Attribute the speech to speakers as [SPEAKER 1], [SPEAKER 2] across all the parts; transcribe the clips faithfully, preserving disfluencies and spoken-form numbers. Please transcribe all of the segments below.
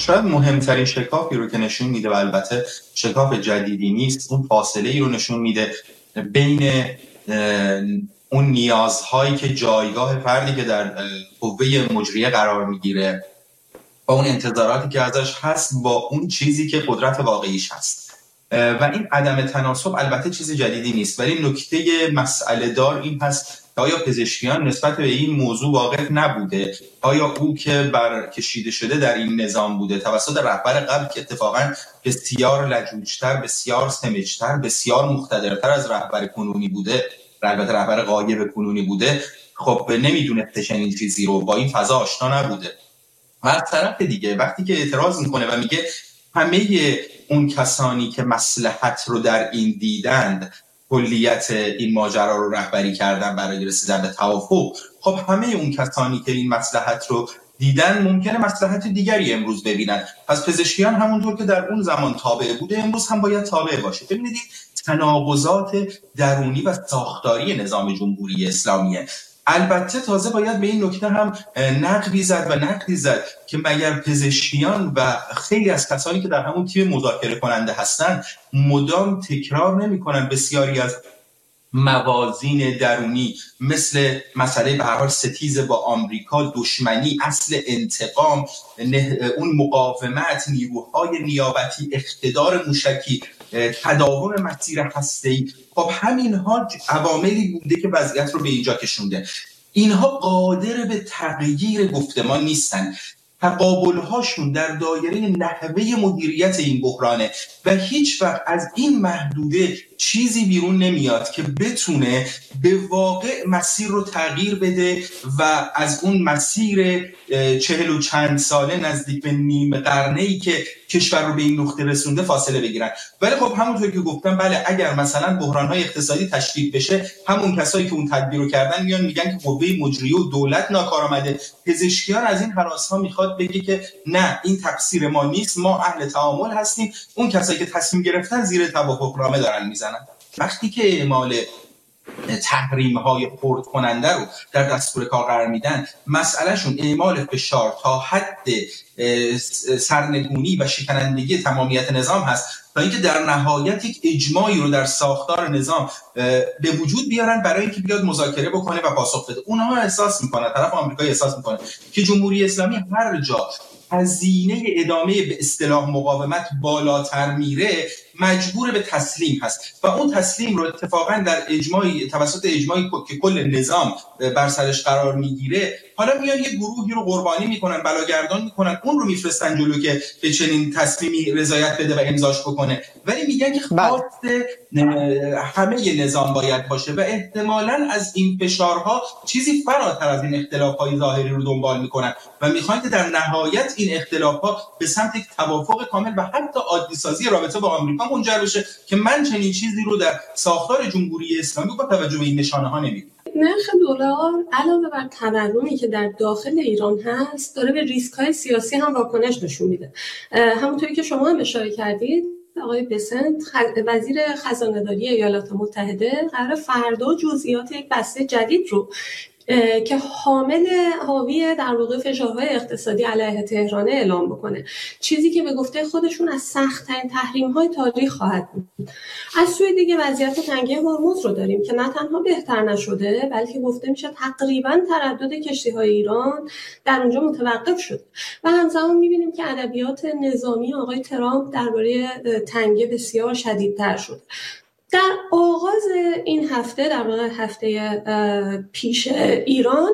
[SPEAKER 1] شاید مهمترین شکافی رو که نشون میده و البته شکاف جدیدی نیست، اون فاصله ای رو نشون میده بین اون نیازهایی که جایگاه فردی که در قوه مجریه قرار میگیره با اون انتظاراتی که ازش هست با اون چیزی که قدرت واقعیش هست و این عدم تناسب البته چیز جدیدی نیست، ولی نکته مسئله دار این هست آیا پزشکیان نسبت به این موضوع واقف نبوده؟ آیا او که برکشیده شده در این نظام بوده توسط رهبر قبل که اتفاقا بسیار لجوجتر، بسیار سمجتر، بسیار مقتدرتر از رهبر کنونی بوده، البته رهبر غایب کنونی بوده، خب نمیدونه چنین چیزی رو، با این فضا آشنا نبوده. و از طرف دیگه وقتی که اعتراض میکنه و میگه همه اون کسانی که مصلحت رو در این دیدند کلیت این ماجرا رو رهبری کردن برای رسیدن به توافق، خب همه اون کسانی که این مصلحت رو دیدن ممکنه مصلحت دیگری امروز ببینن. پس پزشکیان همونطور که در اون زمان تابع بوده امروز هم باید تابع باشه. ببینید تناقضات درونی و ساختاری نظام جمهوری اسلامیه. البته تازه باید به این نکته هم نقدی زد و نقدی زد که مگر پزشکیان و خیلی از کسانی که در همون تیم مذاکره کننده هستن مدام تکرار نمی کنن بسیاری از موازین درونی مثل مسئله به هر حال ستیز با آمریکا، دشمنی، اصل انتقام، اون مقاومت، نیروهای نیابتی، اقتدار موشکی، تداوم مسیر هسته‌ای، خب همینها عواملی بوده که وضعیت رو به اینجا کشونده. اینها قادر به تغییر گفتمان نیستن. تقابل‌هاشون در دایره نحوه مدیریت این بحرانه و هیچ وقت از این محدوده چیزی بیرون نمیاد که بتونه به واقع مسیر رو تغییر بده و از اون مسیر چهل و چند ساله نزدیک به نیم قرنه‌ای که کشور رو به این نقطه رسونده فاصله بگیرن. ولی خب همونطور که گفتم بله، اگر مثلا بحران‌های اقتصادی تشدید بشه، همون کسایی که اون تدبیر رو کردن میان میگن که قوه مجریه و دولت ناکارآمده. پزشکیان از این هراس‌ها میخواد بگه که نه، این تقصیر ما نیست، ما اهل تعامل هستیم. اون کسایی که تصمیم گرفتن زیر توافقنامه دارن میزنن. وقتی که اعمال تحریم‌های خرد کننده رو در دستور کار قرار میدن، مسئلهشون اعمال فشار تا حد سرنگونی و شکنندگی تمامیت نظام هست تا اینکه در نهایت یک اجماعی رو در ساختار نظام به وجود بیارن برای اینکه بیاد مذاکره بکنه و پاسخ بده. اونها احساس میکنن، طرف آمریکایی احساس میکنه که جمهوری اسلامی هر جا هزینه ادامه به اصطلاح مقاومت بالاتر میره مجبور به تسلیم هست و اون تسلیم رو اتفاقا در اجماعی توسط اجماعی که کل نظام بر سرش قرار میگیره حالا میان یه گروهی رو قربانی میکنن، بلاگردان میکنن، اون رو میفرستن جلو که به چنین تصمیمی رضایت بده و امضاش بکنه، ولی میگن که خواست همه نظام باید باشه و احتمالاً از این فشارها چیزی فراتر از این اختلاف‌های ظاهری رو دنبال میکنن و میخوان که در نهایت این اختلاف‌ها به سمت یک توافق کامل و حتی عادی سازی رابطه با آمریکا منجر بشه که من چنین چیزی رو در ساختار جمهوری اسلامی با توجه به این نشانه‌ها نمی‌بینم.
[SPEAKER 2] نرخ دلار علاوه بر تورمی که در داخل ایران هست داره به ریسک‌های سیاسی هم واکنش نشون میده. همونطوری که شما هم اشاره کردید آقای بسنت وزیر خزانه‌داری ایالات متحده قرار فردا جزئیات یک بسته جدید رو که حامل حاوی در واقع فشارهای اقتصادی علیه تهران اعلام بکنه، چیزی که به گفته خودشون از سخت‌ترین تحریم‌های تاریخ خواهد بود. از سوی دیگه وضعیت تنگه هرمز رو داریم که نه تنها بهتر نشده بلکه گفته میشه تقریباً تردد کشتی‌های ایران در اونجا متوقف شد و همزمان می‌بینیم که ادبیات نظامی آقای ترامپ درباره تنگه بسیار شدیدتر شد. در آغاز این هفته، در واقع هفته پیش ایران،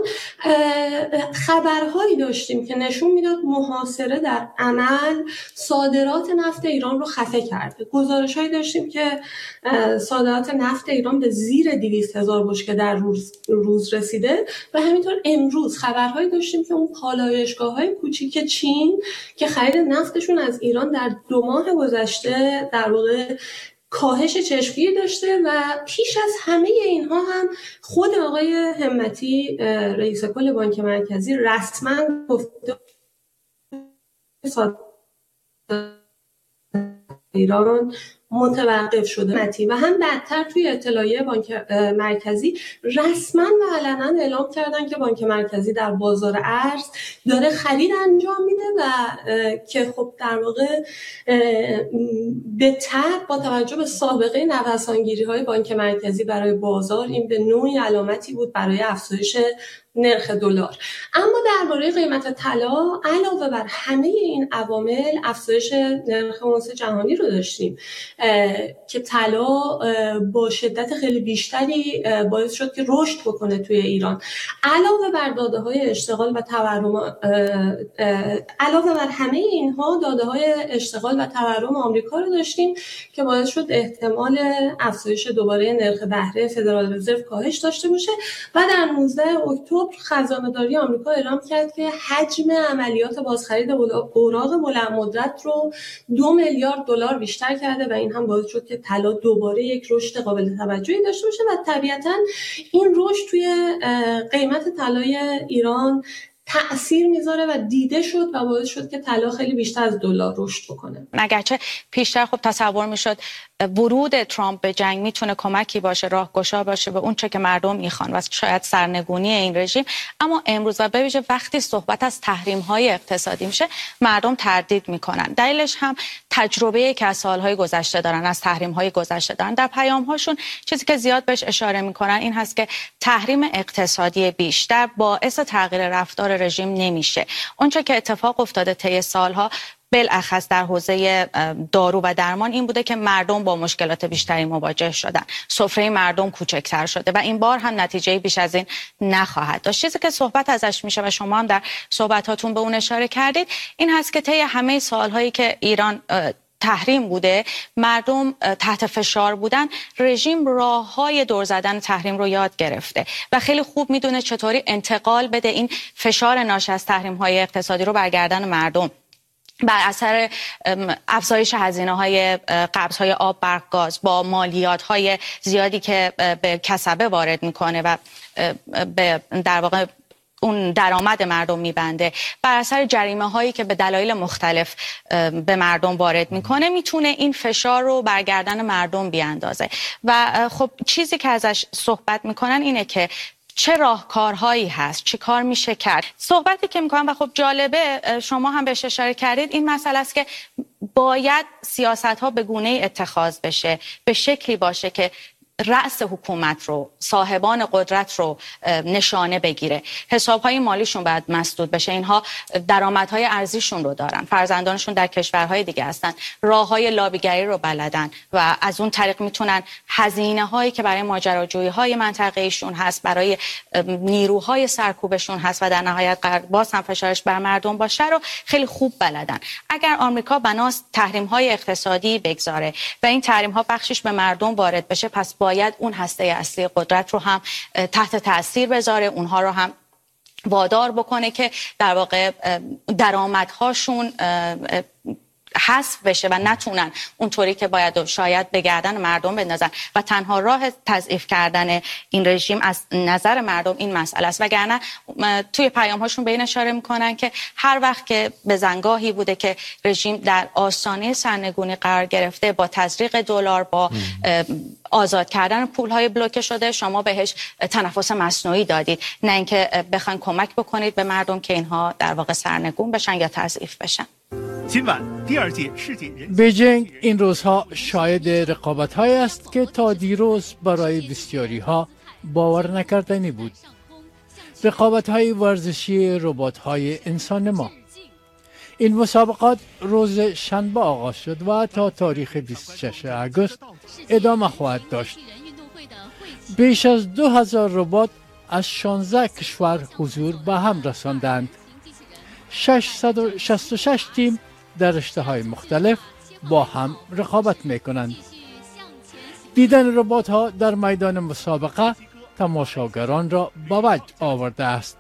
[SPEAKER 2] خبرهایی داشتیم که نشون میداد محاصره در عمل صادرات نفت ایران رو خفه کرده. گزارشهایی داشتیم که صادرات نفت ایران به زیر دویست هزار بشکه در روز, روز رسیده و همینطور امروز خبرهایی داشتیم که اون پالایشگاه‌های کوچیک چین که خرید نفتشون از ایران در دو ماه گذشته در واقع کاهش چشمگیر داشته و پیش از همه اینها هم خود آقای همتی رئیس کل بانک مرکزی رسما گفته ایران متوقف شده و هم بدتر توی اطلاعیه بانک مرکزی رسما و علنا اعلام کردن که بانک مرکزی در بازار ارز داره خرید انجام میده و که خب در واقع به تبع با توجه به سابقه نوسانگیری‌های بانک مرکزی برای بازار این به نوعی علامتی بود برای افزایش نرخ دلار. اما درباره قیمت طلا علاوه بر همه این عوامل افزایش نرخ اونس جهانی رو داشتیم که طلا با شدت خیلی بیشتری باعث شد که رشد بکنه توی ایران. علاوه بر داده‌های اشتغال و تورم علاوه بر همه اینها داده‌های اشتغال و تورم آمریکا رو داشتیم که باعث شد احتمال افزایش دوباره نرخ بهره فدرال رزرو کاهش داشته باشه و در نوزدهم اکتبر خزانه‌داری آمریکا اعلام کرد که حجم عملیات بازخرید اوراق بلند مدت رو دو میلیارد دلار بیشتر کرده و این هم باعث شد که طلا دوباره یک رشد قابل توجهی داشته باشه و طبیعتاً این رشد توی قیمت طلای ایران تأثیر میذاره و دیده شد و باعث شد که طلا خیلی بیشتر از دلار رشد بکنه.
[SPEAKER 3] اگرچه پیشتر خب تصور میشد ورود ترامپ به جنگ میتونه کمکی باشه، راهگشا باشه به اون چه که مردم میخوان و شاید سرنگونی این رژیم، اما امروز و به ویژه وقتی صحبت از تحریم های اقتصادی میشه مردم تردید میکنن. دلیلش هم تجربه که از سالهای گذشته دارن، از تحریم های گذشته دارن. در پیام هاشون چیزی که زیاد بهش اشاره میکنن این هست که تحریم اقتصادی بیشتر باعث تغییر رفتار رژیم نمیشه. اون چه که اتفاق افتاده طی سالها بالاخص در حوزه دارو و درمان این بوده که مردم با مشکلات بیشتری مواجه شدن، سفره مردم کوچکتر شده و این بار هم نتیجه بیش از این نخواهد داشت. چیزی که صحبت ازش میشه و شما هم در صحبتاتون به اون اشاره کردید این هست که طی همه سالهایی که ایران تحریم بوده، مردم تحت فشار بودن، رژیم راه‌های دور زدن تحریم رو یاد گرفته و خیلی خوب میدونه چطوری انتقال بده این فشار ناشی از تحریم‌های اقتصادی رو برگردن مردم. بر اثر افزایش هزینه‌های قبض‌های آب، برق، گاز با مالیات‌های زیادی که به کسبه وارد میکنه و به در واقع اون درآمد مردم میبنده، بر اثر جریمه هایی که به دلایل مختلف به مردم وارد میکنه، میتونه این فشار رو برگردن مردم بیاندازه و خب چیزی که ازش صحبت میکنن اینه که چه راهکارهایی هست، چه کار میشه کرد. صحبتی که میکنم و خب جالبه شما هم بهش اشاره کردید این مسئله است که باید سیاست‌ها به گونه‌ای اتخاذ بشه، به شکلی باشه که رأس حکومت رو، صاحبان قدرت رو نشانه بگیره. حسابهای مالیشون باید مسدود بشه. اینها درآمدهای ارزیشون رو دارن، فرزندانشون در کشورهای دیگه هستن، راههای لابیگری رو بلدن و از اون طریق میتونن هزینه هایی که برای ماجراجویی های منطقه‌ایشون هست، برای نیروهای سرکوبشون هست و در نهایت باز هم فشارش بر مردم باشه رو خیلی خوب بلدن. اگر آمریکا بناست تحریم های اقتصادی بگذاره و این تحریم ها بخشش به مردم وارد بشه، پس باید اون هسته اصلی قدرت رو هم تحت تاثیر بذاره، اونها رو هم وادار بکنه که در واقع درآمدهاشون حذف بشه و نتونن اونطوری که باید شاید به گردن مردم بندازن و تنها راه تضعیف کردن این رژیم از نظر مردم این مسئله است. وگرنه توی پیام هاشون به این اشاره میکنن که هر وقت که به زنگاهی بوده که رژیم در آستانه سرنگونی قرار گرفته با تزریق دلار، با آزاد کردن پول‌های بلوکه شده، شما بهش تنفس مصنوعی دادید، نه اینکه بخواید کمک بکنید به مردم که اینها در واقع سرنگون بشن یا تضعیف بشن.
[SPEAKER 4] بیجینگ این روزها شاهد رقابت‌هایی است که تا دیروز برای بسیاری‌ها باور نکردنی بود. رقابت‌های ورزشی ربات‌های انسان ما. این مسابقات روز شنبه آغاز شد و تا تاریخ بیست و ششم آگوست ادامه خواهد داشت. بیش از دو هزار ربات از شانزده کشور حضور به هم رساندند. ششصد و شصت و شش تیم در رشته‌های مختلف با هم رقابت می‌کنند. دیدن ربات‌ها در میدان مسابقه تماشاگران را به وجد آورده است.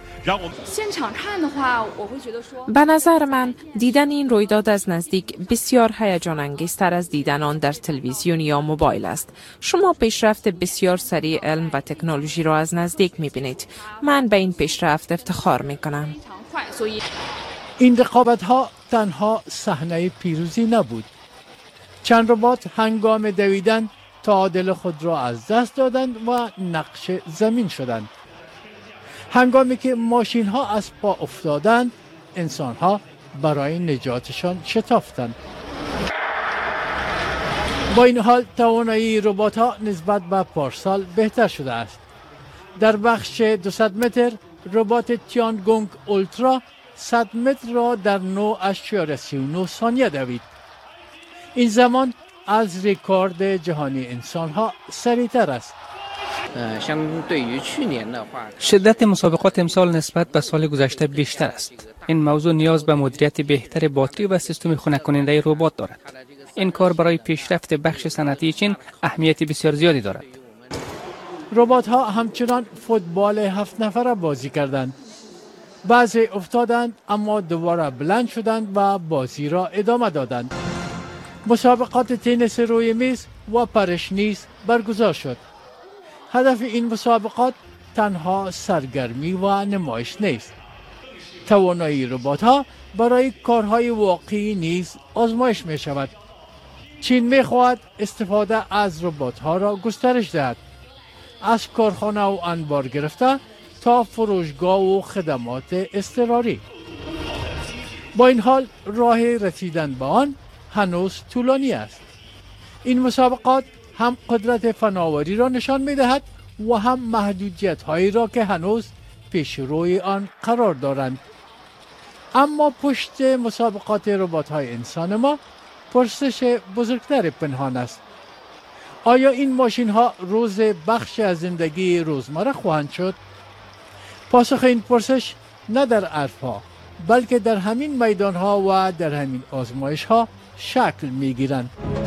[SPEAKER 5] به نظر من دیدن این رویداد از نزدیک بسیار هیجان انگیزتر از دیدن آن در تلویزیون یا موبایل است. شما پیشرفت بسیار سریع علم و تکنولوژی را از نزدیک می‌بینید. من به این پیشرفت افتخار می‌کنم.
[SPEAKER 4] این رقابت‌ها تنها صحنه پیروزی نبود. چند ربات هنگام دویدن تعادل خود را از دست دادند و نقش زمین شدند. هنگامی که ماشین ها از پا افتادند، انسان ها برای نجاتشان شتافتند. با این حال توانایی ربات ها نسبت به پارسال بهتر شده است. در بخش دویست متر ربات تیانگونگ اولترا صد متر را در نه اشیاره سی و نه ثانیه دوید. این زمان از رکورد جهانی انسان ها سریعتر است.
[SPEAKER 6] شدت مسابقات امسال نسبت به سال گذشته بیشتر است. این موضوع نیاز به مدیریت بهتر باتری و سیستم خنک کننده ربات دارد. این کار برای پیشرفت بخش صنعتی چین اهمیت بسیار زیادی دارد.
[SPEAKER 4] ربات ها همچنان فوتبال هفت نفره بازی کردند. بعضی افتادند اما دوباره بلند شدند و بازی را ادامه دادند. مسابقات تنیس روی میز و پرش نیز برگزار شد. هدف این مسابقات تنها سرگرمی و نمایش نیست. توانایی ربات ها برای کارهای واقعی نیز آزمایش می شود. چین می خواهد استفاده از ربات ها را گسترش دهد. از کارخانه و انبار گرفته تا فروشگاه و خدمات اضطراری. با این حال راه رسیدن به آن هنوز طولانی است. این مسابقات هم قدرت فناوری را نشان می دهد و هم محدودیت هایی را که هنوز پیش روی آن قرار دارند. اما پشت مسابقات ربات های انسان ما پرسش بزرگتر پنهان است. آیا این ماشین ها روز بخش از زندگی روزمره خواهند شد؟ پاسخ این پرسش نه در حرفها بلکه در همین میدان ها و در همین آزمایش ها شکل می گیرند.